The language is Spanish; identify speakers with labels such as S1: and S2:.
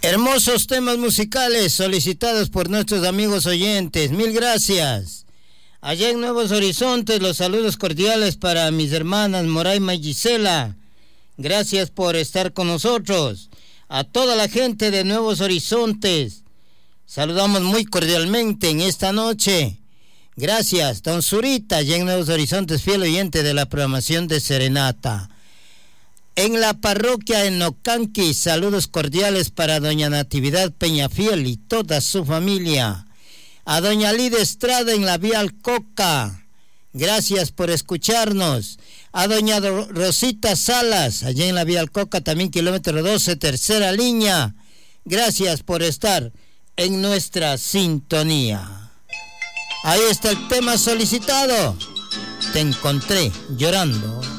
S1: Hermosos temas musicales solicitados por nuestros amigos oyentes. Mil gracias. Allá en Nuevos Horizontes, los saludos cordiales para mis hermanas Moraima y Gisela. Gracias por estar con nosotros. A toda la gente de Nuevos Horizontes, saludamos muy cordialmente en esta noche. Gracias, don Zurita, allá en Nuevos Horizontes, fiel oyente de la programación de Serenata. En la parroquia en Nocanqui, saludos cordiales para doña Natividad Peñafiel y toda su familia. A doña Lida Estrada en la vía Alcoca, gracias por escucharnos. A doña Rosita Salas, allá en la vía Alcoca, también kilómetro 12, tercera línea, gracias por estar en nuestra sintonía. Ahí está el tema solicitado. Te encontré llorando.